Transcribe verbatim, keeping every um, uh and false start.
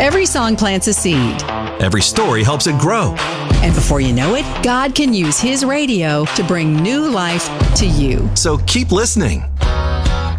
Every song plants a seed. Every story helps it grow. And before you know it, God can use His radio to bring new life to you. So keep listening.